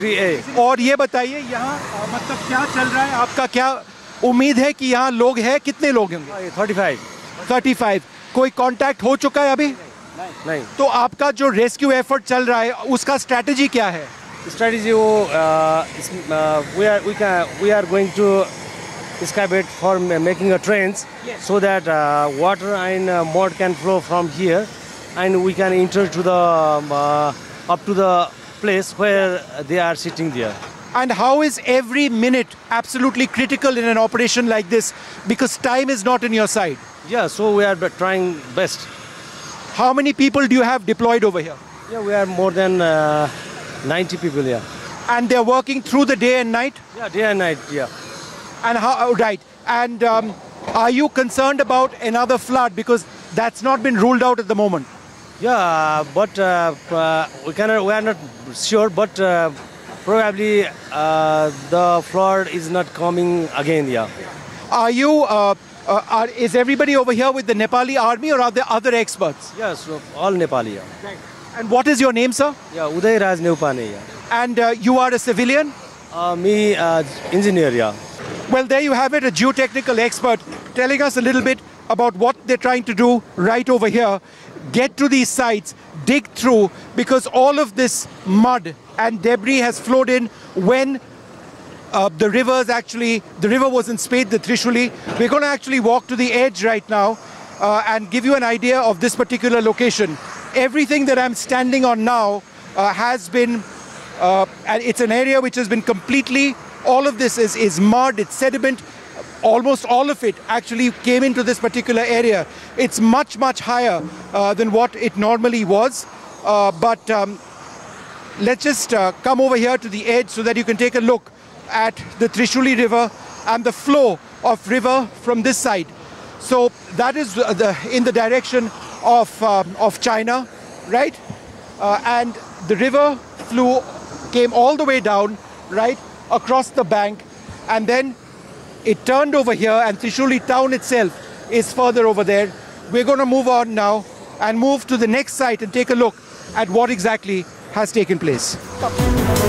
और ये बताइए यहाँ मतलब क्या चल रहा है, आपका क्या उम्मीद है कि यहाँ लोग हैं, कितने लोग होंगे? 35 कोई कांटेक्ट हो चुका है अभी? नहीं। तो आपका जो रेस्क्यू एफर्ट चल रहा है उसका स्ट्रेटजी क्या है? Strategy we are going to excavate for making a trench so that water and mud can flow from here and we can enter to the up to the place where they are sitting there. And how is every minute absolutely critical in an operation like this, because time is not on your side? Yeah, so we are trying best. How many people do you have deployed over here? Yeah, we are more than 90 people here. And they're working through the day and night? Yeah, day and night, yeah. And how, right. And are you concerned about another flood, because that's not been ruled out at the moment? Yeah, but we are not sure, but probably the flood is not coming again, yeah. Are you, is everybody over here with the Nepali army, or are there other experts? Yes, all Nepali, yeah. Right. And what is your name, sir? Yeah, Uday Raj Neupane, yeah. And you are a civilian? Me, engineer, yeah. Well, there you have it, a geotechnical expert telling us a little bit about what they're trying to do right over here. Get to these sites, dig through, because all of this mud and debris has flowed in when the river was in Speth, the Trishuli. We're going to actually walk to the edge right now and give you an idea of this particular location. Everything that I'm standing on now has been, and it's an area which has been completely, all of this is mud, it's sediment. Almost all of it actually came into this particular area. It's much, much higher than what it normally was. But let's just come over here to the edge so that you can take a look at the Trishuli River and the flow of river from this side. So that is in the direction of China, right? And the river came all the way down, right, across the bank, and then it turned over here, and Trishuli town itself is further over there. We're going to move on now and move to the next site and take a look at what exactly has taken place.